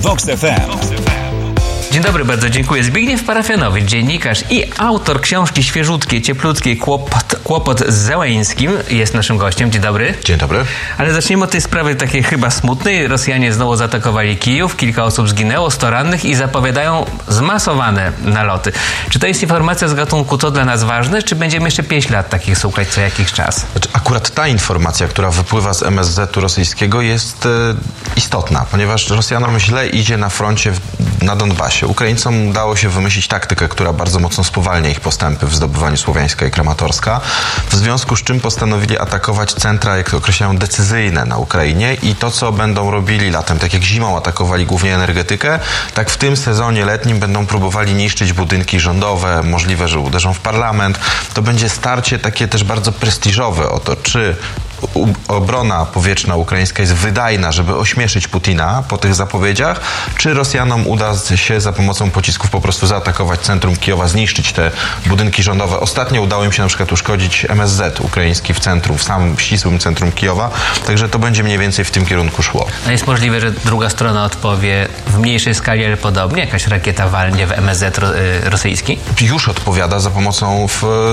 Vox FM. Dzień dobry, bardzo dziękuję. Zbigniew Parafianowicz, dziennikarz i autor książki świeżutkiej, cieplutkiej Kłopot z Zełeńskim jest naszym gościem. Dzień dobry. Dzień dobry. Ale zacznijmy od tej sprawy takiej chyba smutnej. Rosjanie znowu zaatakowali Kijów, kilka osób zginęło, 100 rannych i zapowiadają zmasowane naloty. Czy to jest informacja z gatunku to dla nas ważne, czy będziemy jeszcze 5 lat takich słuchać co jakiś czas? Akurat ta informacja, która wypływa z MSZ-u rosyjskiego jest istotna, ponieważ Rosjanom źle idzie na froncie na Donbasie. Ukraińcom udało się wymyślić taktykę, która bardzo mocno spowalnia ich postępy w zdobywaniu Słowiańska i Kramatorska, w związku z czym postanowili atakować centra, jak to określają, decyzyjne na Ukrainie i to, co będą robili latem, tak jak zimą atakowali głównie energetykę, tak w tym sezonie letnim będą próbowali niszczyć budynki rządowe, możliwe, że uderzą w parlament. To będzie starcie takie też bardzo prestiżowe o to, czy obrona powietrzna ukraińska jest wydajna, żeby ośmieszyć Putina po tych zapowiedziach, czy Rosjanom uda się za pomocą pocisków po prostu zaatakować centrum Kijowa, zniszczyć te budynki rządowe. Ostatnio udało im się na przykład uszkodzić MSZ ukraiński w centrum, w samym ścisłym centrum Kijowa, także to będzie mniej więcej w tym kierunku szło. A jest możliwe, że druga strona odpowie w mniejszej skali, ale podobnie? Jakaś rakieta walnie w MSZ rosyjski? Już odpowiada za pomocą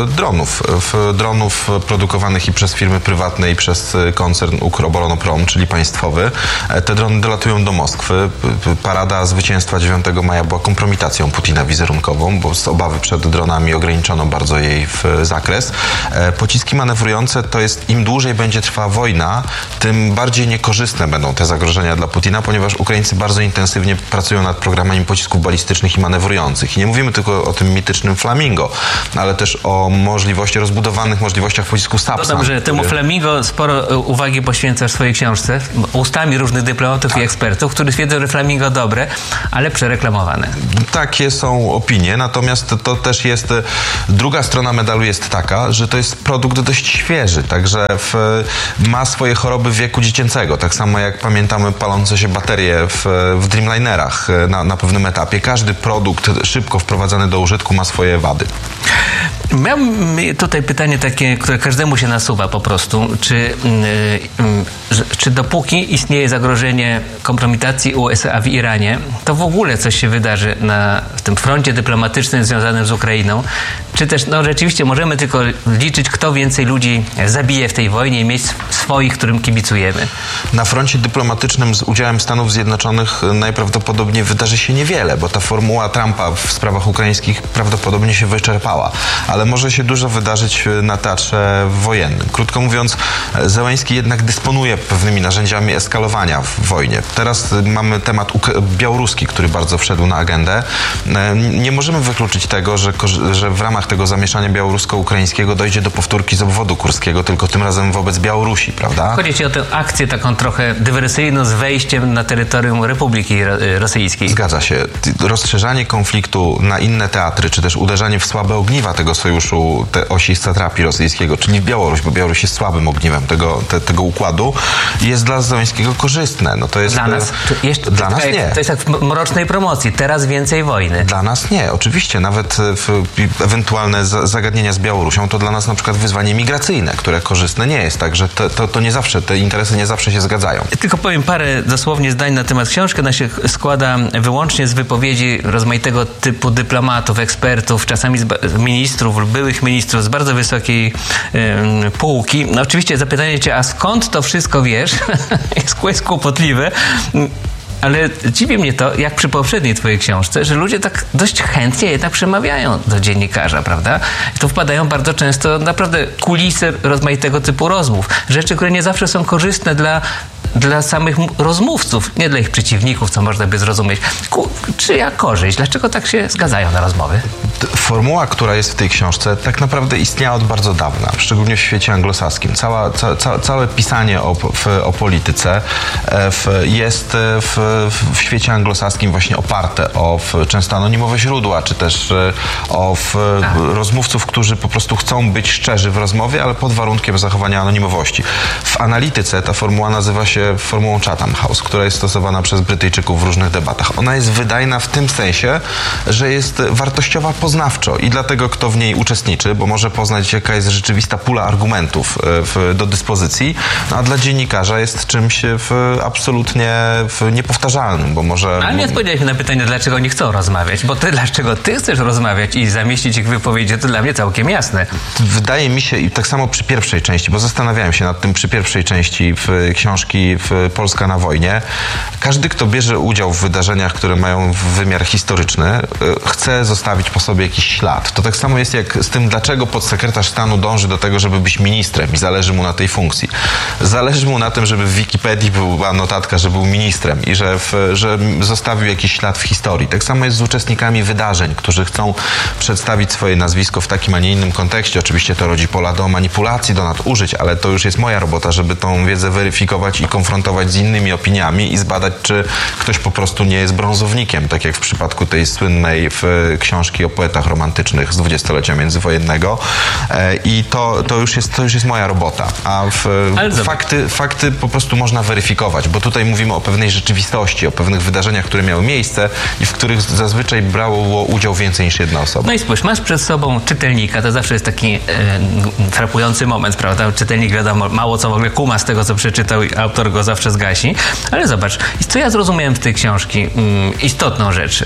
dronów produkowanych i przez firmy prywatne, i przez koncern Ukroboronprom, czyli państwowy. Te drony dolatują do Moskwy. Parada zwycięstwa 9 maja była kompromitacją Putina wizerunkową, bo z obawy przed dronami ograniczono bardzo jej zakres. Pociski manewrujące to jest, im dłużej będzie trwała wojna, tym bardziej niekorzystne będą te zagrożenia dla Putina, ponieważ Ukraińcy bardzo intensywnie pracują nad programami pocisków balistycznych i manewrujących. I nie mówimy tylko o tym mitycznym Flamingo, ale też o rozbudowanych możliwościach pocisku Sapsan. Dodam, że temu Flamingo sporo uwagi poświęcasz w swojej książce, ustami różnych dyplomatów i ekspertów, którzy twierdzą, że Flamingo dobre, ale przereklamowane. Takie są opinie, natomiast to też jest, druga strona medalu jest taka, że to jest produkt dość świeży, także ma swoje choroby wieku dziecięcego, tak samo jak pamiętamy palące się baterie w Dreamlinerach na pewnym etapie. Każdy produkt szybko wprowadzany do użytku ma swoje wady. Mam tutaj pytanie takie, które każdemu się nasuwa po prostu. Czy dopóki istnieje zagrożenie kompromitacji USA w Iranie, to w ogóle coś się wydarzy w tym froncie dyplomatycznym związanym z Ukrainą? Czy też rzeczywiście możemy tylko liczyć, kto więcej ludzi zabije w tej wojnie i mieć swoich, którym kibicujemy? Na froncie dyplomatycznym z udziałem Stanów Zjednoczonych najprawdopodobniej wydarzy się niewiele, bo ta formuła Trumpa w sprawach ukraińskich prawdopodobnie się wyczerpała, ale może się dużo wydarzyć na teatrze wojennym. Krótko mówiąc, Zełeński jednak dysponuje pewnymi narzędziami eskalowania w wojnie. Teraz mamy temat białoruski, który bardzo wszedł na agendę. Nie możemy wykluczyć tego, że w ramach tego zamieszania białorusko-ukraińskiego dojdzie do powtórki z obwodu kurskiego, tylko tym razem wobec Białorusi, prawda? Chodzi ci o tę akcję taką trochę dywersyjną z wejściem na terytorium Republiki Rosyjskiej. Zgadza się. Rozszerzanie konfliktu na inne teatry, czy też uderzanie w słabe ogniwa tego sojuszu, te osi satrapii rosyjskiego, czyli w Białoruś, bo Białoruś jest słabym ogniwem tego układu, jest dla Zełeńskiego korzystne. No to jest, dla nas? Dla nas nie. To jest jak w mrocznej promocji. Teraz więcej wojny. Dla nas nie. Oczywiście nawet ewentualne zagadnienia z Białorusią to dla nas na przykład wyzwanie migracyjne, które korzystne nie jest. Także to nie zawsze, te interesy nie zawsze się zgadzają. Tylko powiem parę dosłownie zdań na temat książki. Ona się składa wyłącznie z wypowiedzi rozmaitego typu dyplomatów, ekspertów, czasami ministrów lub byłych ministrów z bardzo wysokiej półki. No oczywiście zapytanie cię, a skąd to wszystko wiesz? jest kłopotliwe. Ale dziwi mnie to, jak przy poprzedniej twojej książce, że ludzie tak dość chętnie jednak przemawiają do dziennikarza, prawda? I to wpadają bardzo często naprawdę kulisy rozmaitego typu rozmów. Rzeczy, które nie zawsze są korzystne dla samych rozmówców, nie dla ich przeciwników, co można by zrozumieć. Czyja korzyść? Dlaczego tak się zgadzają na rozmowy? Formuła, która jest w tej książce, tak naprawdę istniała od bardzo dawna, szczególnie w świecie anglosaskim. Całe pisanie o polityce jest w świecie anglosaskim właśnie oparte o często anonimowe źródła, czy też o rozmówców, którzy po prostu chcą być szczerzy w rozmowie, ale pod warunkiem zachowania anonimowości. W analityce ta formuła nazywa się formułą Chatham House, która jest stosowana przez Brytyjczyków w różnych debatach. Ona jest wydajna w tym sensie, że jest wartościowa pod poznawczo i dla tego, kto w niej uczestniczy, bo może poznać, jaka jest rzeczywista pula argumentów do dyspozycji, a dla dziennikarza jest czymś absolutnie niepowtarzalnym, bo może... Ale nie odpowiedziałeś na pytanie, dlaczego nie chcą rozmawiać, bo dlaczego ty chcesz rozmawiać i zamieścić ich wypowiedzi, to dla mnie całkiem jasne. Wydaje mi się, i tak samo przy pierwszej części, bo zastanawiałem się nad tym przy pierwszej części książki Polska na wojnie. Każdy, kto bierze udział w wydarzeniach, które mają wymiar historyczny, chce zostawić po sobie jakiś ślad. To tak samo jest jak z tym, dlaczego podsekretarz stanu dąży do tego, żeby być ministrem i zależy mu na tej funkcji. Zależy mu na tym, żeby w Wikipedii była notatka, że był ministrem i że zostawił jakiś ślad w historii. Tak samo jest z uczestnikami wydarzeń, którzy chcą przedstawić swoje nazwisko w takim, a nie innym kontekście. Oczywiście to rodzi pola do manipulacji, do nadużyć, ale to już jest moja robota, żeby tą wiedzę weryfikować i konfrontować z innymi opiniami i zbadać, czy ktoś po prostu nie jest brązownikiem, tak jak w przypadku tej słynnej książki o poetach romantycznych z dwudziestolecia międzywojennego. I to już jest moja robota. A fakty po prostu można weryfikować, bo tutaj mówimy o pewnej rzeczywistości, o pewnych wydarzeniach, które miały miejsce i w których zazwyczaj brało udział więcej niż jedna osoba. No i spójrz, masz przed sobą czytelnika, to zawsze jest taki frapujący moment, prawda? Czytelnik, wiadomo, mało co w ogóle kuma z tego, co przeczytał i autor go zawsze zgasi. Ale zobacz, co ja zrozumiałem w tej książki? Istotną rzecz.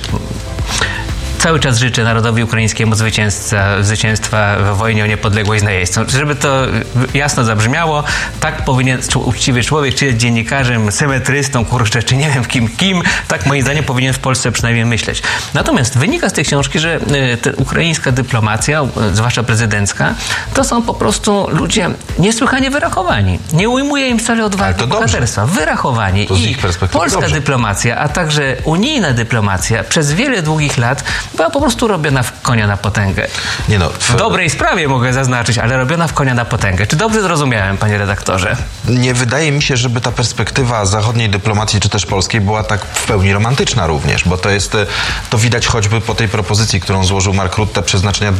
Cały czas życzę narodowi ukraińskiemu zwycięstwa w wojnie o niepodległość najeźdźcom. Żeby to jasno zabrzmiało, tak powinien uczciwy człowiek, czy jest dziennikarzem, symetrystą, kurczę, czy nie wiem kim, tak moim zdaniem powinien w Polsce przynajmniej myśleć. Natomiast wynika z tej książki, że ukraińska dyplomacja, zwłaszcza prezydencka, to są po prostu ludzie niesłychanie wyrachowani. Nie ujmuje im wcale odwagi bohaterstwa. Wyrachowani. I polska dyplomacja, a także unijna dyplomacja przez wiele długich lat była po prostu robiona w konia na potęgę. W dobrej sprawie mogę zaznaczyć, ale robiona w konia na potęgę. Czy dobrze zrozumiałem, panie redaktorze? Nie wydaje mi się, żeby ta perspektywa zachodniej dyplomacji, czy też polskiej, była tak w pełni romantyczna również, bo to widać choćby po tej propozycji, którą złożył Mark Rutte, przeznaczenia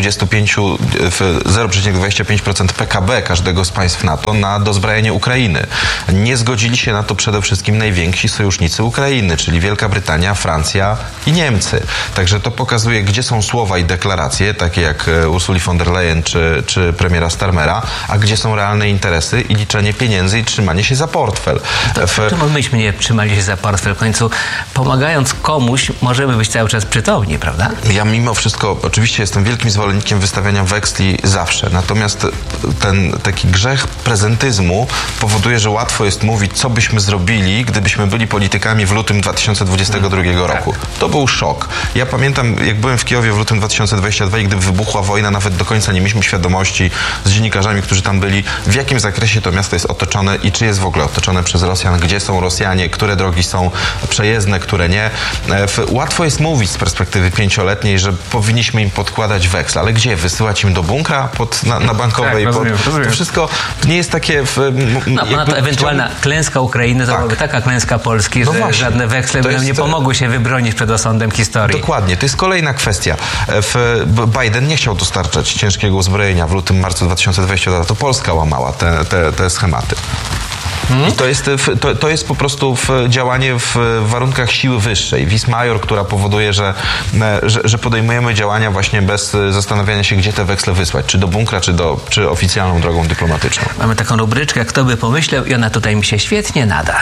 0,25% PKB każdego z państw NATO na dozbrajanie Ukrainy. Nie zgodzili się na to przede wszystkim najwięksi sojusznicy Ukrainy, czyli Wielka Brytania, Francja i Niemcy. Także to pokazuje, gdzie są słowa i deklaracje, takie jak Ursuli von der Leyen czy premiera Starmera, a gdzie są realne interesy i liczenie pieniędzy i trzymanie się za portfel. Czemu myśmy nie trzymali się za portfel? W końcu pomagając komuś możemy być cały czas przytomni, prawda? Ja mimo wszystko oczywiście jestem wielkim zwolennikiem wystawiania weksli zawsze. Natomiast ten taki grzech prezentyzmu powoduje, że łatwo jest mówić, co byśmy zrobili, gdybyśmy byli politykami w lutym 2022 roku. To był szok. Ja pamiętam, jak byłem w Kijowie w lutym 2022 i gdy wybuchła wojna, nawet do końca nie mieliśmy świadomości z dziennikarzami, którzy tam byli, w jakim zakresie to miasto jest otoczone i czy jest w ogóle otoczone przez Rosjan, gdzie są Rosjanie, które drogi są przejezdne, które nie. Łatwo jest mówić z perspektywy 5-letniej, że powinniśmy im podkładać weksel, ale gdzie? Wysyłać im do bunkra na Bankowej? Tak, rozumiem. To wszystko nie jest takie... to ewentualna klęska Ukrainy to byłaby taka klęska Polski, że właśnie, żadne weksle by nam nie pomogły się wybronić przed osądem historii. Dokładnie. To jest kolejna kwestia. Biden nie chciał dostarczać ciężkiego uzbrojenia w lutym, marcu 2022. To Polska łamała te schematy. I to jest po prostu działanie w warunkach siły wyższej. Vis major, która powoduje, że podejmujemy działania właśnie bez zastanawiania się, gdzie te weksle wysłać. Czy do bunkra, czy oficjalną drogą dyplomatyczną. Mamy taką rubryczkę, kto by pomyślał, i ona tutaj mi się świetnie nada.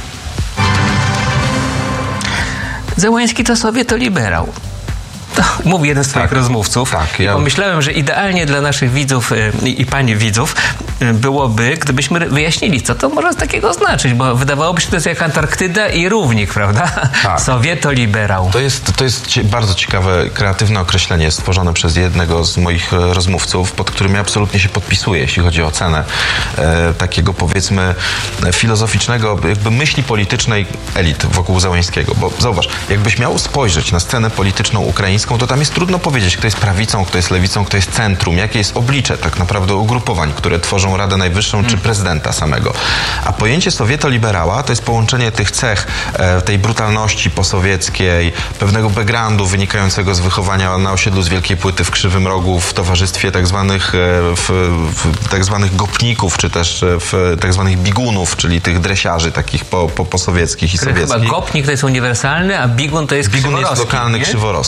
Zełenski to sowietoliberał. To mówi jeden z twoich rozmówców. Pomyślałem, że idealnie dla naszych widzów i pani widzów byłoby, gdybyśmy wyjaśnili, co to może takiego znaczyć, bo wydawałoby się, że to jest jak Antarktyda i równik, prawda? Tak. Sowietoliberał. To jest bardzo ciekawe, kreatywne określenie stworzone przez jednego z moich rozmówców, pod którym ja absolutnie się podpisuję, jeśli chodzi o ocenę takiego, powiedzmy, filozoficznego, jakby myśli politycznej elit wokół Zełenskiego. Bo zauważ, jakbyś miał spojrzeć na scenę polityczną ukraińską, to tam jest trudno powiedzieć, kto jest prawicą, kto jest lewicą, kto jest centrum, jakie jest oblicze tak naprawdę ugrupowań, które tworzą Radę Najwyższą czy prezydenta samego. A pojęcie sowietoliberała to jest połączenie tych cech, tej brutalności posowieckiej, pewnego backgroundu wynikającego z wychowania na osiedlu z Wielkiej Płyty w Krzywym Rogu, w towarzystwie tak zwanych gopników, czy też tak zwanych bigunów, czyli tych dresiarzy takich posowieckich i sowieckich. Chyba gopnik to jest uniwersalny, a bigun to jest Bigun jest lokalny, krzyworowski, zgadza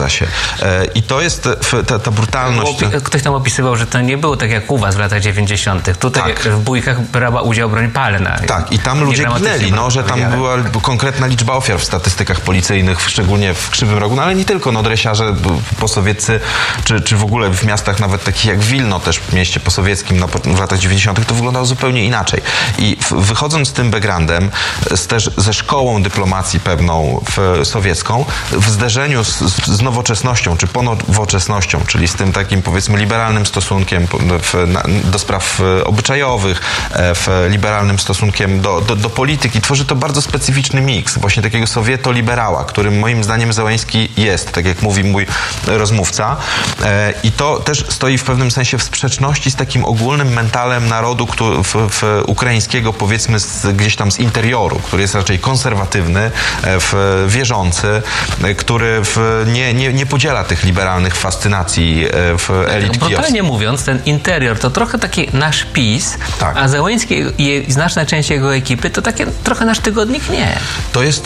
Zgadza się. I to jest ta brutalność. Ktoś tam opisywał, że to nie było tak jak u was w latach 90. Tutaj w bójkach brała udział broń palna. Tak, i tam ludzie ginęli, że tam była konkretna liczba ofiar w statystykach policyjnych, szczególnie w Krzywym Rogu, no ale nie tylko, dresiarze posowieccy, czy w ogóle w miastach nawet takich jak Wilno, też w mieście posowieckim w latach 90. to wyglądało zupełnie inaczej. I wychodząc z tym backgroundem, też ze szkołą dyplomacji pewną sowiecką, w zderzeniu z nowoczesnością, czy ponowoczesnością, czyli z tym takim, powiedzmy, liberalnym stosunkiem do spraw obyczajowych, liberalnym stosunkiem do polityki, tworzy to bardzo specyficzny miks właśnie takiego sowieto-liberała, którym moim zdaniem Zełenski jest, tak jak mówi mój rozmówca. I to też stoi w pewnym sensie w sprzeczności z takim ogólnym mentalem narodu ukraińskiego, powiedzmy gdzieś tam z interioru, który jest raczej konserwatywny, wierzący, który nie podziela tych liberalnych fascynacji elit kijowskich. Brutalnie mówiąc, ten interior to trochę taki nasz PiS, a Zełenski i znaczna część jego ekipy to takie trochę nasz tygodnik nie. To jest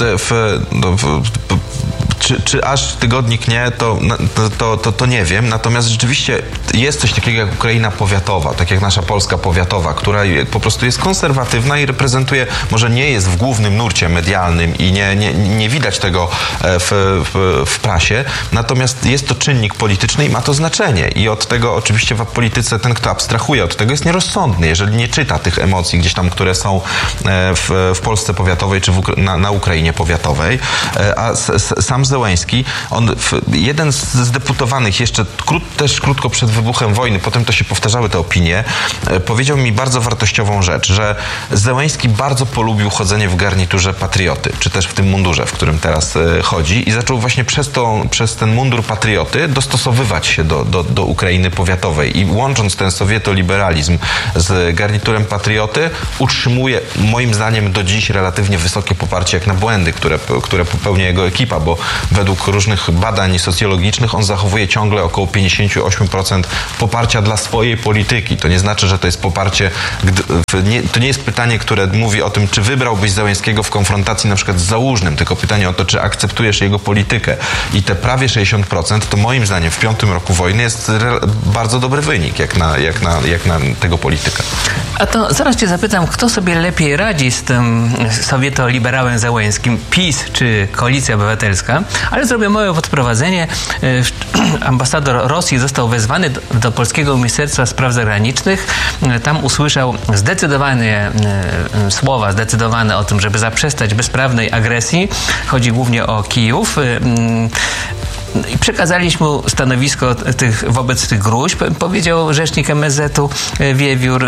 czy aż tygodnik nie, to nie wiem. Natomiast rzeczywiście jest coś takiego jak Ukraina powiatowa, tak jak nasza Polska powiatowa, która po prostu jest konserwatywna i reprezentuje, może nie jest w głównym nurcie medialnym i nie widać tego w prasie, natomiast jest to czynnik polityczny i ma to znaczenie. I od tego oczywiście w polityce ten, kto abstrahuje od tego, jest nierozsądny, jeżeli nie czyta tych emocji gdzieś tam, które są w Polsce powiatowej czy na Ukrainie powiatowej. A sam Zełenski, jeden z deputowanych jeszcze też krótko przed wybuchem wojny, potem to się powtarzały te opinie, powiedział mi bardzo wartościową rzecz, że Zełenski bardzo polubił chodzenie w garniturze patrioty, czy też w tym mundurze, w którym teraz chodzi i zaczął właśnie przez ten mundur patrioty dostosowywać się do Ukrainy powiatowej i łącząc ten sowietoliberalizm z garniturem patrioty, utrzymuje moim zdaniem do dziś relatywnie wysokie poparcie jak na błędy, które popełnia jego ekipa, bo według różnych badań socjologicznych on zachowuje ciągle około 58% poparcia dla swojej polityki. To nie znaczy, że to jest poparcie, to nie jest pytanie, które mówi o tym, czy wybrałbyś Zełenskiego w konfrontacji na przykład z Załużnym, tylko pytanie o to, czy akceptujesz jego politykę. I te prawie 60% to moim zdaniem w 5. roku wojny jest bardzo dobry wynik, jak na tego polityka. A to zaraz cię zapytam, kto sobie lepiej radzi z tym sowietoliberałem Zełenskim, PiS czy Koalicja Obywatelska, ale zrobię małe podprowadzenie. Ambasador Rosji został wezwany do Polskiego Ministerstwa Spraw Zagranicznych. Tam usłyszał zdecydowane o tym, żeby zaprzestać bezprawnej agresji. Chodzi głównie o Kijów. I przekazaliśmy mu stanowisko wobec tych gruźb, powiedział rzecznik MSZ-u Wiewiór.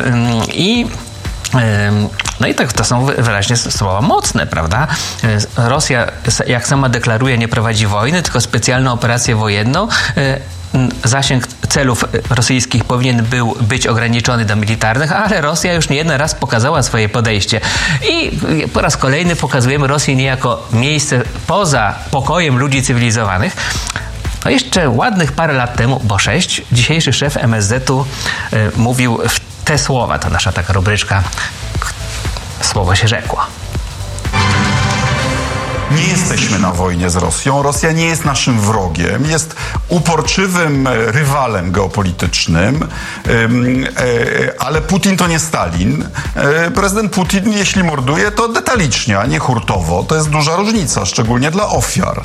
No i tak to są wyraźnie słowa mocne, prawda? Rosja, jak sama deklaruje, nie prowadzi wojny, tylko specjalną operację wojenną. Zasięg celów rosyjskich powinien być ograniczony do militarnych, ale Rosja już nie jeden raz pokazała swoje podejście. I po raz kolejny pokazujemy Rosję nie jako miejsce poza pokojem ludzi cywilizowanych. No jeszcze ładnych parę lat temu, bo 6, dzisiejszy szef MSZ-u mówił te słowa, to nasza taka rubryczka Słowo się rzekło. Nie jesteśmy na wojnie z Rosją. Rosja nie jest naszym wrogiem. Jest uporczywym rywalem geopolitycznym, ale Putin to nie Stalin. Prezydent Putin, jeśli morduje, to detalicznie, a nie hurtowo. To jest duża różnica, szczególnie dla ofiar.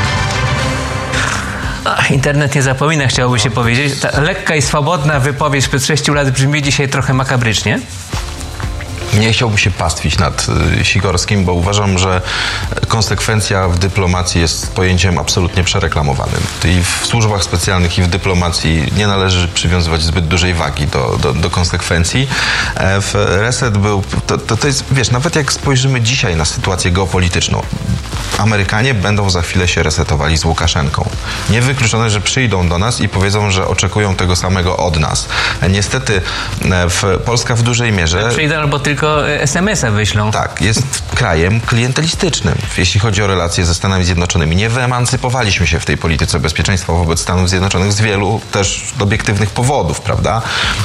Internet nie zapomina, chciałoby się powiedzieć. Ta lekka i swobodna wypowiedź sprzed 6 lat brzmi dzisiaj trochę makabrycznie. Nie chciałbym się pastwić nad Sikorskim, bo uważam, że konsekwencja w dyplomacji jest pojęciem absolutnie przereklamowanym. I w służbach specjalnych, i w dyplomacji nie należy przywiązywać zbyt dużej wagi do konsekwencji. Reset był... To jest, wiesz, nawet jak spojrzymy dzisiaj na sytuację geopolityczną, Amerykanie będą za chwilę się resetowali z Łukaszenką. Niewykluczone, że przyjdą do nas i powiedzą, że oczekują tego samego od nas. Niestety Polska w dużej mierze... Przyjdą albo tylko tylko SMS-a wyślą. Tak, jest krajem klientelistycznym, jeśli chodzi o relacje ze Stanami Zjednoczonymi. Nie wyemancypowaliśmy się w tej polityce bezpieczeństwa wobec Stanów Zjednoczonych z wielu też obiektywnych powodów, prawda?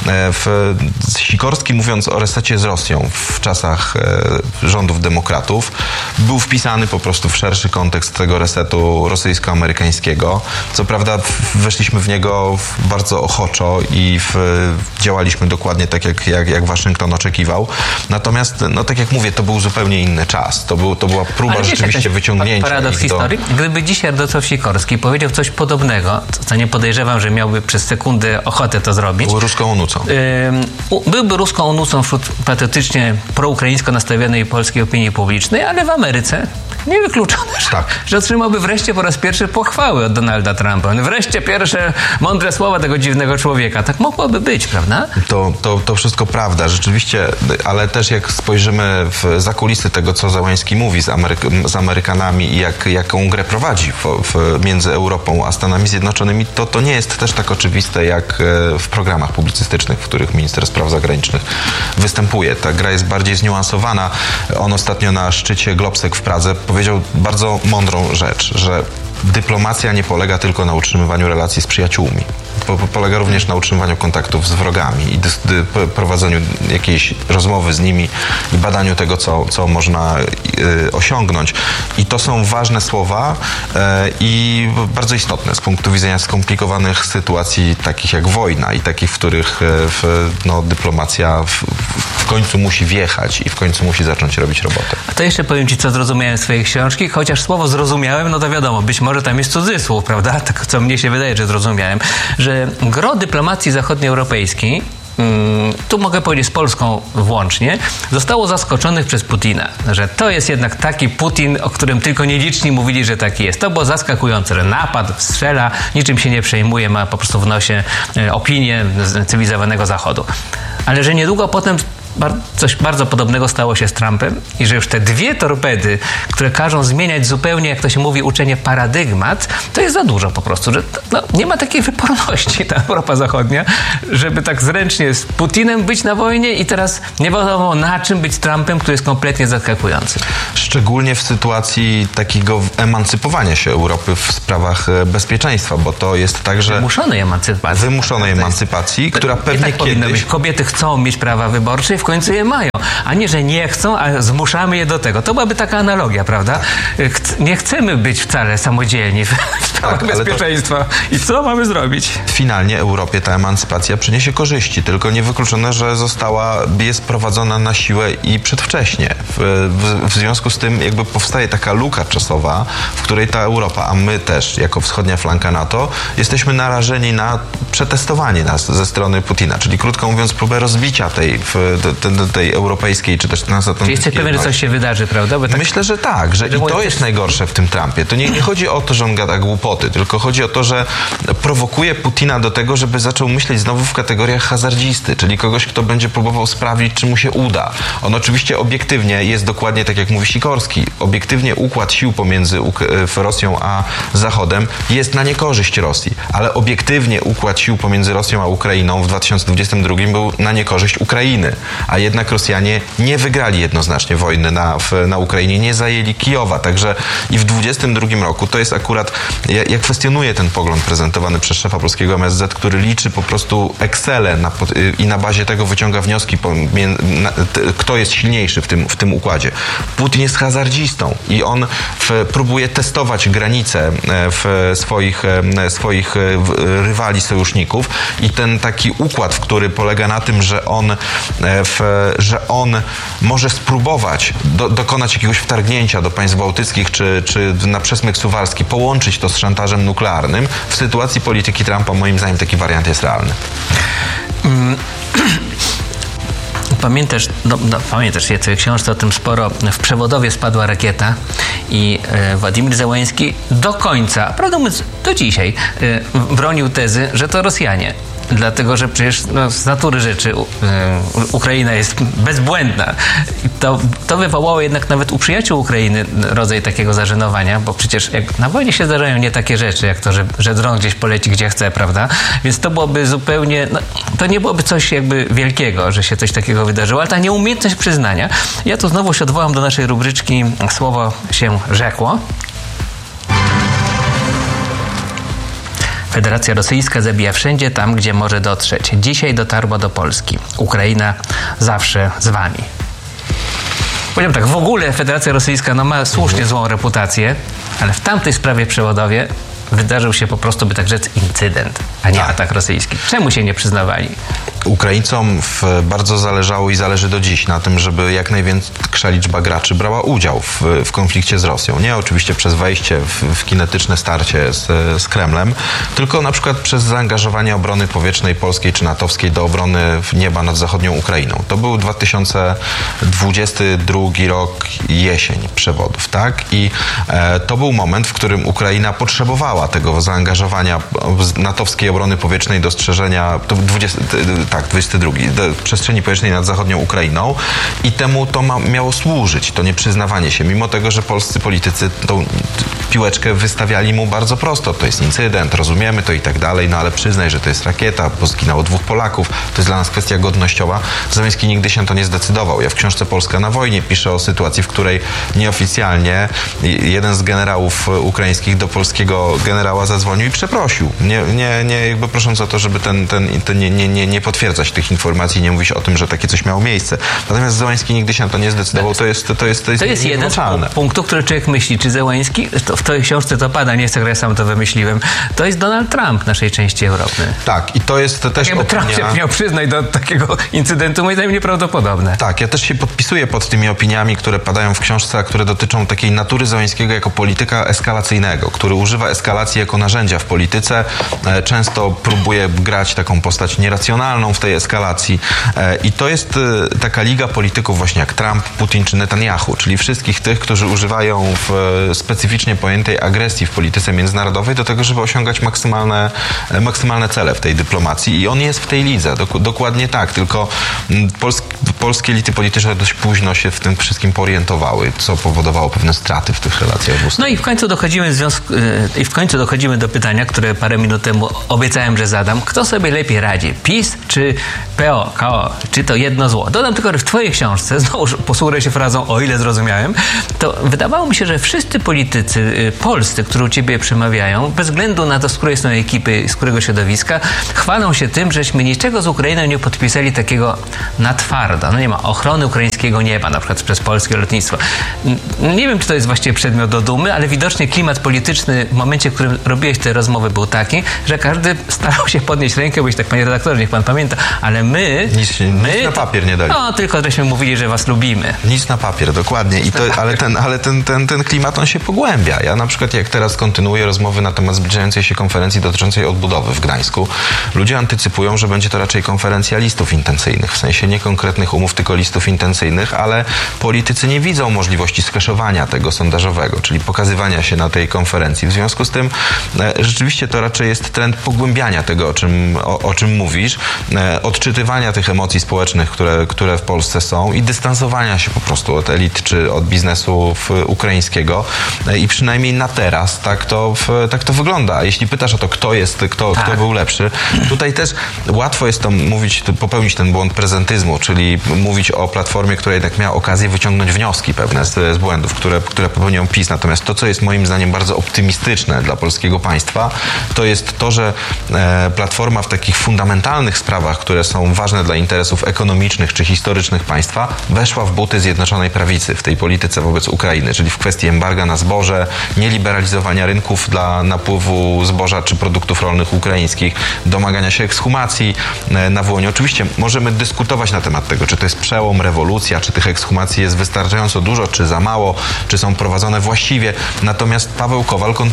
Sikorski, mówiąc o resecie z Rosją w czasach rządów demokratów, był wpisany po prostu w szerszy kontekst tego resetu rosyjsko-amerykańskiego. Co prawda weszliśmy w niego bardzo ochoczo i działaliśmy dokładnie tak, jak Waszyngton oczekiwał. Natomiast, no tak jak mówię, to był zupełnie inny czas. To była próba rzeczywiście wyciągnięcia paradoks historii. Gdyby dzisiaj Radosław Sikorski powiedział coś podobnego, co nie podejrzewam, że miałby przez sekundę ochotę to zrobić. Był ruską onucą. Byłby ruską onucą wśród patriotycznie proukraińsko nastawionej polskiej opinii publicznej, ale w Ameryce niewykluczone, że otrzymałby wreszcie po raz pierwszy pochwały od Donalda Trumpa. Wreszcie pierwsze mądre słowa tego dziwnego człowieka. Tak mogłoby być, prawda? To wszystko prawda, rzeczywiście, ale też jak spojrzymy w zakulisy tego, co Zełenski mówi z Amerykanami i jaką grę prowadzi między Europą a Stanami Zjednoczonymi, to nie jest też tak oczywiste, jak w programach publicystycznych, w których minister spraw zagranicznych występuje. Ta gra jest bardziej zniuansowana. On ostatnio na szczycie Globsec w Pradze powiedział bardzo mądrą rzecz, że dyplomacja nie polega tylko na utrzymywaniu relacji z przyjaciółmi. Polega również na utrzymywaniu kontaktów z wrogami i prowadzeniu jakiejś rozmowy z nimi i badaniu tego, co można osiągnąć. I to są ważne słowa i bardzo istotne z punktu widzenia skomplikowanych sytuacji, takich jak wojna i takich, w których dyplomacja w końcu musi wjechać i w końcu musi zacząć robić robotę. A to jeszcze powiem Ci, co zrozumiałem z Twojej książki, chociaż słowo zrozumiałem, no to wiadomo, być może tam jest cudzysłów, prawda? Tak, co mnie się wydaje, że zrozumiałem, że gro dyplomacji zachodnioeuropejskiej, tu mogę powiedzieć z Polską włącznie, zostało zaskoczonych przez Putina, że to jest jednak taki Putin, o którym tylko nieliczni mówili, że taki jest. To było zaskakujące, że napadł, strzela, niczym się nie przejmuje, ma po prostu w nosie opinię cywilizowanego Zachodu. Ale że niedługo potem coś bardzo podobnego stało się z Trumpem i że już te dwie torpedy, które każą zmieniać zupełnie, jak to się mówi, uczenie paradygmat, to jest za dużo po prostu, że nie ma takiej wyporności ta Europa Zachodnia, żeby tak zręcznie z Putinem być na wojnie i teraz nie wiadomo na czym być z Trumpem, który jest kompletnie zaskakujący. Szczególnie w sytuacji takiego emancypowania się Europy w sprawach bezpieczeństwa, bo to jest tak, że... Wymuszonej emancypacji, która pewnie tak kiedyś... Kobiety chcą mieć prawa wyborcze i w końcu je mają, a nie, że nie chcą, a zmuszamy je do tego. To byłaby taka analogia, prawda? Nie chcemy być wcale samodzielni w sprawach bezpieczeństwa. I co mamy zrobić? Finalnie Europie ta emancypacja przyniesie korzyści, tylko niewykluczone, że jest prowadzona na siłę i przedwcześnie. W związku z tym jakby powstaje taka luka czasowa, w której ta Europa, a my też jako wschodnia flanka NATO, jesteśmy narażeni na przetestowanie nas ze strony Putina, czyli krótko mówiąc próbę rozbicia tej europejskiej czy też transatlantyckiej. Czyli jesteś pewien, że coś się wydarzy, prawda? Bo tak... Myślę, że tak, że i to jest najgorsze w tym Trumpie. To nie chodzi o to, że on gada głupoty, tylko chodzi o to, że prowokuje Putina do tego, żeby zaczął myśleć znowu w kategoriach hazardzisty, czyli kogoś, kto będzie próbował sprawić, czy mu się uda. On oczywiście obiektywnie jest dokładnie tak, jak mówi Sikorski. Obiektywnie układ sił pomiędzy Rosją a Zachodem jest na niekorzyść Rosji, ale obiektywnie układ sił pomiędzy Rosją a Ukrainą w 2022 był na niekorzyść Ukrainy. A jednak Rosjanie nie wygrali jednoznacznie wojny na Ukrainie, nie zajęli Kijowa. Także i w 2022 roku to jest akurat, ja kwestionuję ten pogląd prezentowany przez szefa polskiego MSZ, który liczy po prostu Excele i na bazie tego wyciąga wnioski, kto jest silniejszy w tym układzie. Putin jest hazardzistą i on próbuje testować granice swoich rywali, sojuszników i ten taki układ, który polega na tym, że on może spróbować dokonać jakiegoś wtargnięcia do państw bałtyckich czy na przesmyk suwalski, połączyć to z szantażem nuklearnym. W sytuacji polityki Trumpa moim zdaniem taki wariant jest realny. Pamiętasz w tej książce o tym sporo, w Przewodowie spadła rakieta i Władimir Zełenski do końca, prawdę mówiąc do dzisiaj, bronił tezy, że to Rosjanie dlatego że przecież z natury rzeczy Ukraina jest bezbłędna. I to wywołało jednak nawet u przyjaciół Ukrainy rodzaj takiego zażenowania, bo przecież jak na wojnie się zdarzają nie takie rzeczy, jak to, że dron gdzieś poleci gdzie chce, prawda? Więc to byłoby zupełnie, to nie byłoby coś jakby wielkiego, że się coś takiego wydarzyło, ale ta nieumiejętność przyznania. Ja tu znowu się odwołam do naszej rubryczki Słowo się rzekło. Federacja Rosyjska zabija wszędzie tam, gdzie może dotrzeć. Dzisiaj dotarła do Polski. Ukraina zawsze z wami. Powiem tak, w ogóle Federacja Rosyjska ma słusznie złą reputację, ale w tamtej sprawie przewodowie wydarzył się po prostu, by tak rzec, incydent, a nie atak rosyjski. Czemu się nie przyznawali? Ukraińcom bardzo zależało i zależy do dziś na tym, żeby jak największa liczba graczy brała udział w konflikcie z Rosją. Nie oczywiście przez wejście w kinetyczne starcie z Kremlem, tylko na przykład przez zaangażowanie obrony powietrznej polskiej czy natowskiej do obrony nieba nad zachodnią Ukrainą. To był 2022 rok, jesień przewodów, tak? I to był moment, w którym Ukraina potrzebowała tego zaangażowania natowskiej obrony powietrznej do strzeżenia, to 22, do przestrzeni powietrznej nad zachodnią Ukrainą i temu to miało służyć, to nieprzyznawanie się, mimo tego, że polscy politycy tą piłeczkę wystawiali mu bardzo prosto. To jest incydent, rozumiemy to i tak dalej, no ale przyznaj, że to jest rakieta, bo zginęło 2 Polaków, to jest dla nas kwestia godnościowa. Zełenski nigdy się to nie zdecydował. Ja w książce Polska na wojnie piszę o sytuacji, w której nieoficjalnie jeden z generałów ukraińskich do polskiego generała zadzwonił i przeprosił. Nie jakby prosząc o to, żeby nie potwierdzać tych informacji, nie mówić o tym, że takie coś miało miejsce. Natomiast Zełenski nigdy się na to nie zdecydował. To jest jeden z punktów, który człowiek myśli, czy Zełenski, w tej książce to pada, nie chcę, że ja sam to wymyśliłem, to jest Donald Trump naszej części Europy. Tak, i to jest też jakby opinia... Trump się miał przyznać do takiego incydentu, moim zdaniem nieprawdopodobne. Tak, ja też się podpisuję pod tymi opiniami, które padają w książce, a które dotyczą takiej natury Zełenskiego jako polityka eskalacyjnego, który używa eskalacji jako narzędzia w polityce. Często próbuje grać taką postać nieracjonalną w tej eskalacji. I to jest taka liga polityków właśnie jak Trump, Putin czy Netanyahu, czyli wszystkich tych, którzy używają specyficznie pojętej agresji w polityce międzynarodowej do tego, żeby osiągać maksymalne cele w tej dyplomacji. I on jest w tej lidze. Dokładnie tak. Tylko polskie elity polityczne dość późno się w tym wszystkim porientowały, co powodowało pewne straty w tych relacjach dwustronnych. No i w końcu dochodzimy do pytania, które parę minut temu obiecałem, że zadam. Kto sobie lepiej radzi? PiS czy PO, KO? Czy to jedno zło? Dodam tylko, że w twojej książce, znowu posługuję się frazą, o ile zrozumiałem, to wydawało mi się, że wszyscy politycy polscy, którzy u ciebie przemawiają, bez względu na to, z której są ekipy, z którego środowiska, chwalą się tym, żeśmy niczego z Ukrainą nie podpisali takiego na twardo. No nie ma ochrony ukraińskiego nieba, na przykład przez polskie lotnictwo. Nie wiem, czy to jest właściwie przedmiot do dumy, ale widocznie klimat polityczny w momencie, w którym robiłeś te rozmowy, był taki, że każdy starał się podnieść rękę, bo tak, panie redaktorze, niech pan pamięta, ale my nic na papier nie dali. No, tylko żeśmy mówili, że was lubimy. Nic na papier, dokładnie. Ale ten klimat, on się pogłębia. Ja na przykład, jak teraz kontynuuję rozmowy na temat zbliżającej się konferencji dotyczącej odbudowy w Gdańsku, ludzie antycypują, że będzie to raczej konferencja listów intencyjnych, w sensie nie konkretnych umów, tylko listów intencyjnych, ale politycy nie widzą możliwości skreszowania tego sondażowego, czyli pokazywania się na tej konferencji. W związku z tym rzeczywiście to raczej jest trend pogłębiania tego, o czym mówisz, odczytywania tych emocji społecznych, które w Polsce są i dystansowania się po prostu od elit czy od biznesu ukraińskiego i przynajmniej na teraz tak to wygląda. A jeśli pytasz o to, kto był lepszy, tutaj też łatwo jest to mówić, popełnić ten błąd prezentyzmu, czyli mówić o Platformie, która jednak miała okazję wyciągnąć wnioski pewne z błędów, które popełnią PiS. Natomiast to, co jest moim zdaniem bardzo optymistyczne dla polskiego państwa, to jest to, że Platforma w takich fundamentalnych sprawach, które są ważne dla interesów ekonomicznych czy historycznych państwa, weszła w buty Zjednoczonej Prawicy w tej polityce wobec Ukrainy, czyli w kwestii embarga na zboże, nieliberalizowania rynków dla napływu zboża czy produktów rolnych ukraińskich, domagania się ekshumacji na Wołyniu. Oczywiście możemy dyskutować na temat tego, czy to jest przełom, rewolucja, czy tych ekshumacji jest wystarczająco dużo, czy za mało, czy są prowadzone właściwie. Natomiast Paweł Kowal kontynuuje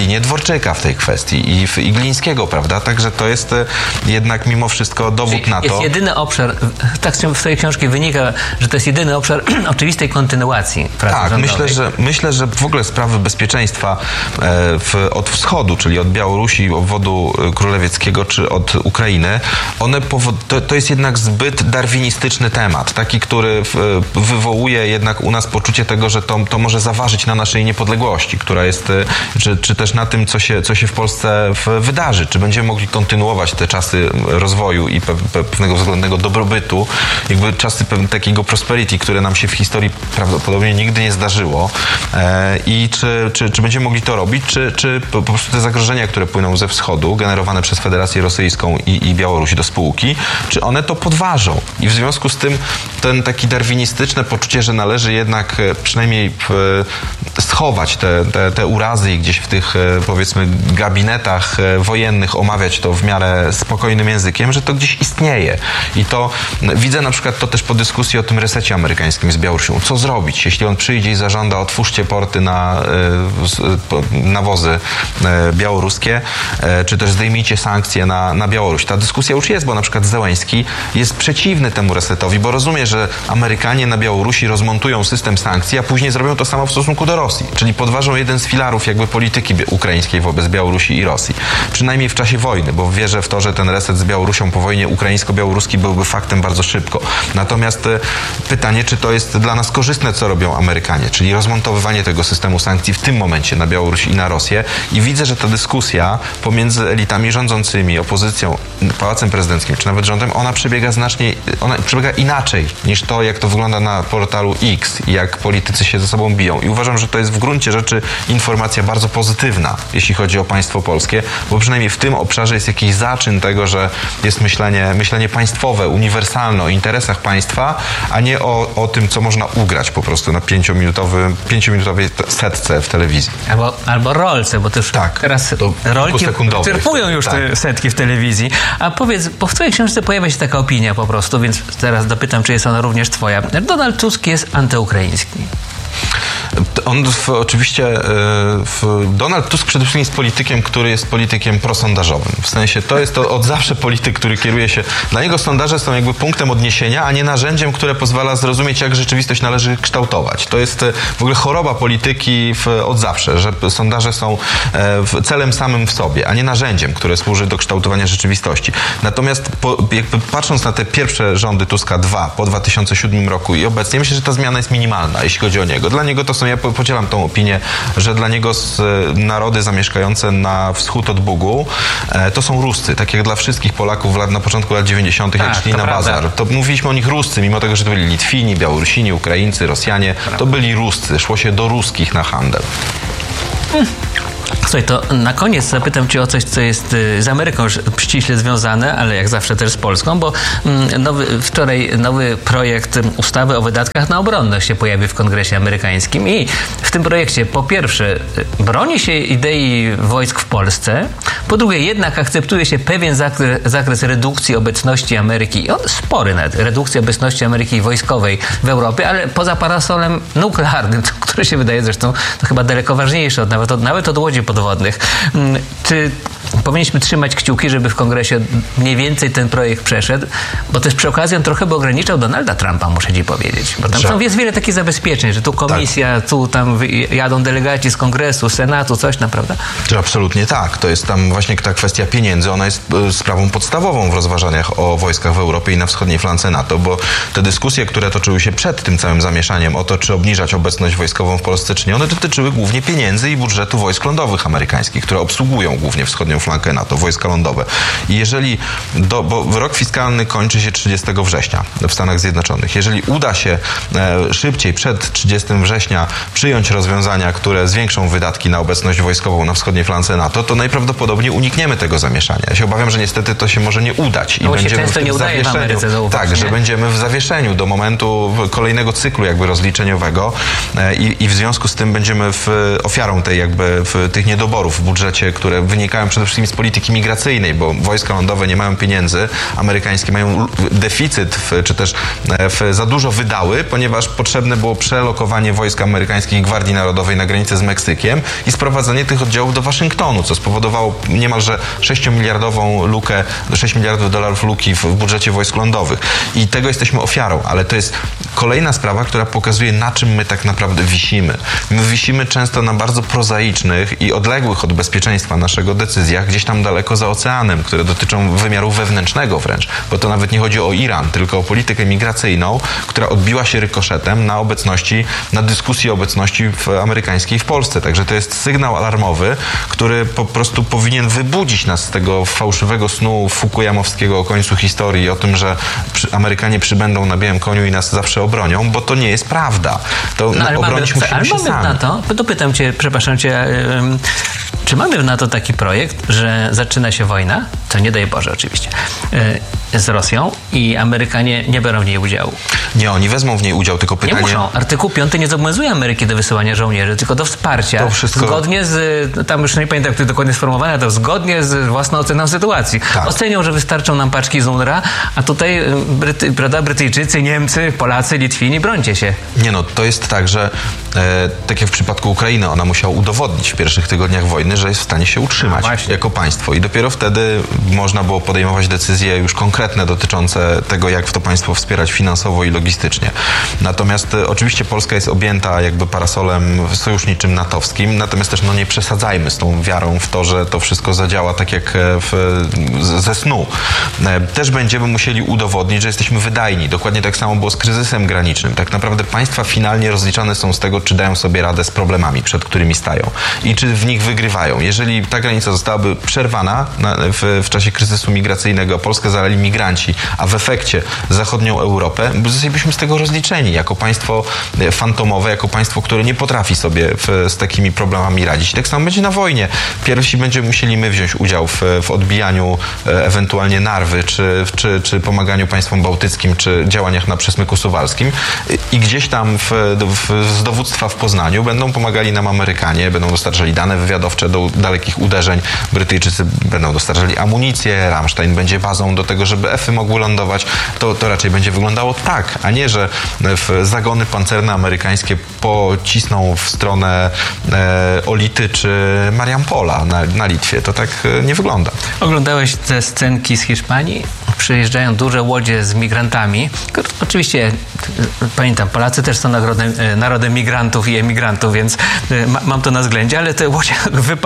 linię Dworczyka w tej kwestii i Glińskiego, prawda? Także to jest jednak mimo wszystko dowód na to. Jest jedyny obszar, tak z tej książki wynika, że to jest jedyny obszar oczywistej kontynuacji pracy rządowej. Myślę, że w ogóle sprawy bezpieczeństwa od wschodu, czyli od Białorusi, obwodu królewieckiego, czy od Ukrainy, to jest jednak zbyt darwinistyczny temat. Taki, który wywołuje jednak u nas poczucie tego, że to może zaważyć na naszej niepodległości, która jest, czy też na tym, co się w Polsce wydarzy. Czy będziemy mogli kontynuować te czasy rozwoju i pewnego względnego dobrobytu, jakby czasy takiego prosperity, które nam się w historii prawdopodobnie nigdy nie zdarzyło. I czy będziemy mogli to robić, czy po prostu te zagrożenia, które płyną ze wschodu, generowane przez Federację Rosyjską i Białoruś do spółki, czy one to podważą. I w związku z tym ten taki darwinistyczne poczucie, że należy jednak przynajmniej schować te urazy i gdzieś w tych, powiedzmy, gabinetach wojennych omawiać to w miarę spokojnym językiem, że to gdzieś istnieje. I to widzę na przykład to też po dyskusji o tym resecie amerykańskim z Białorusią. Co zrobić, jeśli on przyjdzie i zażąda, otwórzcie porty na nawozy białoruskie, czy też zdejmijcie sankcje na Białoruś. Ta dyskusja już jest, bo na przykład Zełenski jest przeciwny temu resetowi, bo rozumie, że Amerykanie na Białorusi rozmontują system sankcji, a później zrobią to samo w stosunku do Rosji. Czyli podważą jeden z filarów jakby polityki ukraińskiej wobec Białorusi i Rosji. Przynajmniej w czasie wojny, bo wierzę w to, że ten reset z Białorusią po wojnie ukraińsko-białoruski byłby faktem bardzo szybko. Natomiast pytanie, czy to jest dla nas korzystne, co robią Amerykanie, czyli rozmontowywanie tego systemu sankcji w tym momencie na Białoruś i na Rosję. I widzę, że ta dyskusja pomiędzy elitami rządzącymi, opozycją, Pałacem Prezydenckim, czy nawet rządem, ona przebiega inaczej niż to, jak to wygląda na portalu X i jak politycy się ze sobą biją. I uważam, że to jest w gruncie rzeczy informacja bardzo pozytywna, jeśli chodzi o państwo polskie, bo przynajmniej w tym obszarze jest jakiś zaczyn tego, że jest myślenie państwowe, uniwersalne o interesach państwa, a nie o tym, co można ugrać po prostu na 5-minutowej setce w telewizji. Albo rolce, bo też tak, teraz rolki wyczerpują już te setki w telewizji. A powiedz, bo w twojej książce pojawia się taka opinia po prostu, więc teraz dopytam, czy jest ona również twoja. Donald Tusk jest antyukraiński. Donald Tusk przede wszystkim jest politykiem, który jest politykiem prosondażowym. W sensie to jest od zawsze polityk, który kieruje się... Dla niego sondaże są jakby punktem odniesienia, a nie narzędziem, które pozwala zrozumieć, jak rzeczywistość należy kształtować. To jest w ogóle choroba polityki od zawsze, że sondaże są celem samym w sobie, a nie narzędziem, które służy do kształtowania rzeczywistości. Natomiast jakby patrząc na te pierwsze rządy Tuska 2 po 2007 roku i obecnie, myślę, że ta zmiana jest minimalna, jeśli chodzi o niego. Dla niego to są, ja podzielam tą opinię, że dla niego narody zamieszkające na wschód od Bugu to są Ruscy, tak jak dla wszystkich Polaków na początku lat 90. jak szli na bazar. To mówiliśmy o nich Ruscy, mimo tego, że to byli Litwini, Białorusini, Ukraińcy, Rosjanie, to byli Ruscy. Szło się do ruskich na handel. Słuchaj, to na koniec zapytam cię o coś, co jest z Ameryką ściśle związane, ale jak zawsze też z Polską, bo wczoraj nowy projekt ustawy o wydatkach na obronność się pojawił w Kongresie amerykańskim i w tym projekcie po pierwsze broni się idei wojsk w Polsce, po drugie jednak akceptuje się pewien zakres redukcji obecności Ameryki, spory nawet, redukcji obecności Ameryki wojskowej w Europie, ale poza parasolem nuklearnym, które się wydaje zresztą to chyba daleko ważniejsze nawet od łodzi podwodnych. Czy powinniśmy trzymać kciuki, żeby w Kongresie mniej więcej ten projekt przeszedł? Bo też przy okazji on trochę by ograniczał Donalda Trumpa, muszę ci powiedzieć. Bo tam jest wiele takich zabezpieczeń, że tu komisja, tu tam jadą delegaci z Kongresu, Senatu, coś tam, prawda? Absolutnie tak. To jest tam właśnie ta kwestia pieniędzy. Ona jest sprawą podstawową w rozważaniach o wojskach w Europie i na wschodniej flance NATO, bo te dyskusje, które toczyły się przed tym całym zamieszaniem o to, czy obniżać obecność wojskową w Polsce, czy nie, one dotyczyły głównie pieniędzy i budżetu wojsk lądowych amerykańskich, które obsługują głównie wschodnią flankę NATO, wojska lądowe. I jeżeli, bo rok fiskalny kończy się 30 września w Stanach Zjednoczonych. Jeżeli uda się szybciej, przed 30 września przyjąć rozwiązania, które zwiększą wydatki na obecność wojskową na wschodniej flance NATO, to najprawdopodobniej unikniemy tego zamieszania. Ja się obawiam, że niestety to się może nie udać. I będziemy często nie udaje w Ameryce, tak, że będziemy w zawieszeniu do momentu kolejnego cyklu jakby rozliczeniowego i w związku z tym będziemy ofiarą tych niedoborów w budżecie, które wynikają przede wszystkim wszystkim z polityki migracyjnej, bo wojska lądowe nie mają pieniędzy, amerykańskie mają deficyt, czy też za dużo wydały, ponieważ potrzebne było przelokowanie wojsk amerykańskich i Gwardii Narodowej na granicę z Meksykiem i sprowadzenie tych oddziałów do Waszyngtonu, co spowodowało niemalże 6 miliardów dolarów luki w budżecie wojsk lądowych. I tego jesteśmy ofiarą, ale to jest kolejna sprawa, która pokazuje, na czym my tak naprawdę wisimy. My wisimy często na bardzo prozaicznych i odległych od bezpieczeństwa naszego decyzjach, gdzieś tam daleko za oceanem, które dotyczą wymiaru wewnętrznego wręcz, bo to nawet nie chodzi o Iran, tylko o politykę migracyjną, która odbiła się rykoszetem na dyskusji o obecności amerykańskiej w Polsce. Także to jest sygnał alarmowy, który po prostu powinien wybudzić nas z tego fałszywego snu fukuyamowskiego o końcu historii, o tym, że Amerykanie przybędą na białym koniu i nas zawsze obronią, bo to nie jest prawda. To obronić musimy się sami. Na to, dopytam cię, przepraszam cię, czy mamy na to taki projekt, że zaczyna się wojna, to nie daj Boże oczywiście, z Rosją i Amerykanie nie biorą w niej udziału? Nie, oni wezmą w niej udział, tylko pytanie... Nie muszą. Artykuł 5 nie zobowiązuje Ameryki do wysyłania żołnierzy, tylko do wsparcia. To wszystko... Zgodnie z... Tam już nie pamiętam, jak to dokładnie sformułowane, to zgodnie z własną oceną sytuacji. Tak. Ocenią, że wystarczą nam paczki z UNRWA, a tutaj Brytyjczycy, Niemcy, Polacy, Litwini, brońcie się. Nie no, to jest tak, że tak jak w przypadku Ukrainy, ona musiała udowodnić w pierwszych tygodniach wojny, że jest w stanie się utrzymać jako państwo. I dopiero wtedy można było podejmować decyzje już konkretne dotyczące tego, jak to państwo wspierać finansowo i logistycznie. Natomiast oczywiście Polska jest objęta jakby parasolem sojuszniczym natowskim, natomiast też nie przesadzajmy z tą wiarą w to, że to wszystko zadziała tak jak ze snu. Też będziemy musieli udowodnić, że jesteśmy wydajni. Dokładnie tak samo było z kryzysem granicznym. Tak naprawdę państwa finalnie rozliczane są z tego, czy dają sobie radę z problemami, przed którymi stają i czy w nich wygrywają. Jeżeli ta granica zostałaby przerwana w czasie kryzysu migracyjnego, Polskę zalali migranci, a w efekcie zachodnią Europę, zostalibyśmy z tego rozliczeni jako państwo fantomowe, jako państwo, które nie potrafi sobie z takimi problemami radzić. I tak samo będzie na wojnie. Pierwsi będziemy musieli my wziąć udział w odbijaniu ewentualnie Narwy, czy pomaganiu państwom bałtyckim, czy działaniach na Przesmyku Suwalskim i gdzieś tam z dowództwa w Poznaniu będą pomagali nam Amerykanie, będą dostarczali dane wywiadowcze do dalekich uderzeń, Brytyjczycy będą dostarczali amunicję, Ramstein będzie bazą do tego, żeby F-y mogły lądować. To raczej będzie wyglądało tak, a nie, że zagony pancerne amerykańskie pocisną w stronę Olity czy Mariampola na Litwie. To tak nie wygląda. Oglądałeś te scenki z Hiszpanii? Przyjeżdżają duże łodzie z migrantami. Oczywiście, pamiętam, Polacy też są narodem migrantów i emigrantów, więc mam to na względzie, ale te łodzie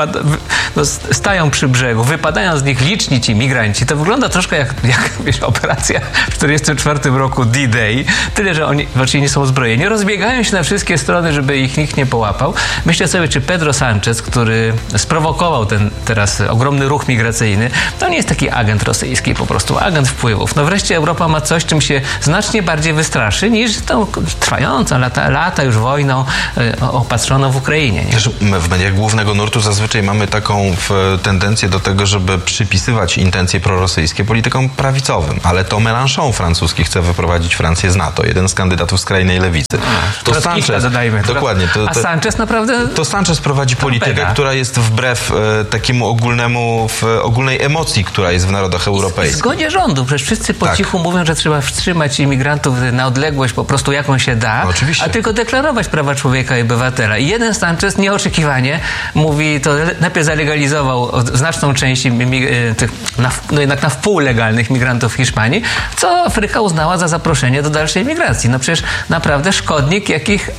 stają przy brzegu, wypadają z nich liczni ci migranci. To wygląda troszkę jak wiesz, operacja w 1944 roku D-Day. Tyle, że oni właściwie nie są uzbrojeni. Rozbiegają się na wszystkie strony, żeby ich nikt nie połapał. Myślę sobie, czy Pedro Sánchez, który sprowokował ten teraz ogromny ruch migracyjny, to nie jest taki agent rosyjski, po prostu agent wpływów. No wreszcie Europa ma coś, czym się znacznie bardziej wystraszy niż tą trwającą lata już wojną opatrzoną w Ukrainie. Nie? Też w mediach głównego nurtu zazwyczaj mamy taką tendencję do tego, żeby przypisywać intencje prorosyjskie politykom prawicowym, ale to Mélenchon francuski chce wyprowadzić Francję z NATO, jeden z kandydatów skrajnej lewicy. To Sanchez, dokładnie. A Sanchez naprawdę... To Sanchez prowadzi politykę, która jest wbrew takiemu ogólnej emocji, która jest w narodach europejskich. W zgodzie rządu. Przecież wszyscy po cichu mówią, że trzeba wstrzymać imigrantów na odległość po prostu jaką się da, no, a tylko deklarować prawa człowieka i obywatela. I jeden Sanchez nieoczekiwanie mówi, to najpierw zalegalizował znaczną część tych jednak na wpół legalnych migrantów w Hiszpanii, co Afryka uznała za zaproszenie do dalszej migracji. No przecież naprawdę szkodnik, jakich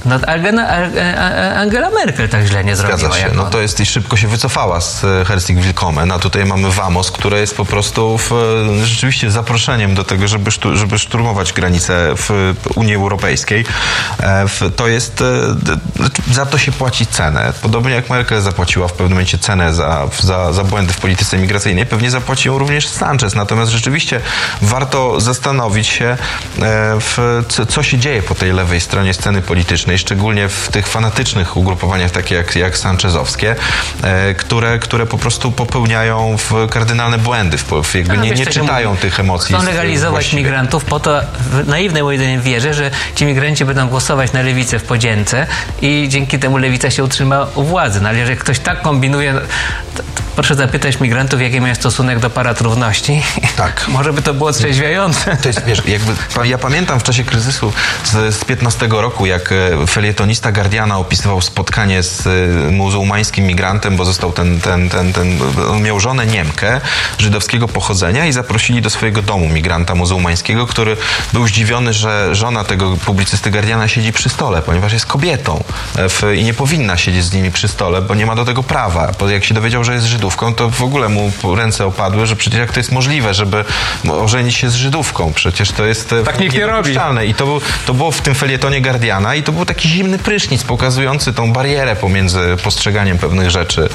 Angela Merkel tak źle nie zrobiła. Zgadza się. No to jest i szybko się wycofała z Herzlich Willkommen, a tutaj mamy Vamos, które jest po prostu rzeczywiście zaproszeniem do tego, żeby szturmować granice w Unii Europejskiej. Za to się płaci cenę. Podobnie jak Merkel zapłaciła w pewnym momencie cenę za błędy w polityce migracyjnej, pewnie zapłaci ją również Sanchez. Natomiast rzeczywiście warto zastanowić się, co się dzieje po tej lewej stronie sceny politycznej, szczególnie w tych fanatycznych ugrupowaniach, takie jak sanchezowskie, które po prostu popełniają kardynalne błędy, nie czytają tych emocji. Chcą legalizować migrantów po to, w naiwnej mojej zdaniem wierzę, że ci migranci będą głosować na lewicę w podzięce i dzięki temu lewica się utrzyma u władzy. No ale jeżeli ktoś tak kombinuje, Proszę zapytać migrantów, jaki mają stosunek do parad równości. Tak. Może by to było trzeźwiające. To jest, wiesz, ja pamiętam w czasie kryzysu z 15 roku, jak felietonista Guardiana opisywał spotkanie z muzułmańskim migrantem, bo został on miał żonę Niemkę żydowskiego pochodzenia i zaprosili do swojego domu migranta muzułmańskiego, który był zdziwiony, że żona tego publicysty Guardiana siedzi przy stole, ponieważ jest kobietą i nie powinna siedzieć z nimi przy stole, bo nie ma do tego prawa. Jak się dowiedział, że jest Żydówką, to w ogóle mu ręce opadły, że przecież jak to jest możliwe, żeby ożenić się z Żydówką. Przecież to jest tak nikt nie robi. I to było w tym felietonie Guardiana i to był taki zimny prysznic pokazujący tą barierę pomiędzy postrzeganiem pewnych rzeczy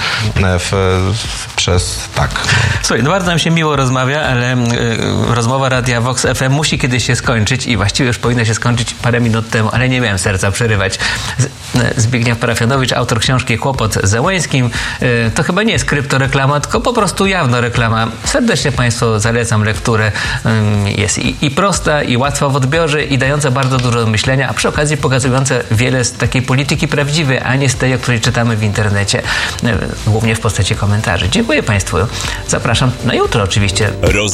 Słuchaj, bardzo nam się miło rozmawia, ale rozmowa Radia Vox FM musi kiedyś się skończyć i właściwie już powinna się skończyć parę minut temu, ale nie miałem serca przerywać. Zbigniew Parafianowicz, autor książki Kłopot z Zełańskim. To chyba nie jest kryptoreklama, tylko po prostu jawna reklama. Serdecznie Państwu zalecam lekturę. Jest i prosta, i łatwa w odbiorze, i dająca bardzo dużo do myślenia, a przy okazji pokazująca wiele z takiej polityki prawdziwej, a nie z tej, o której czytamy w internecie, głównie w postaci komentarzy. Dziękuję Państwu. Zapraszam na jutro oczywiście.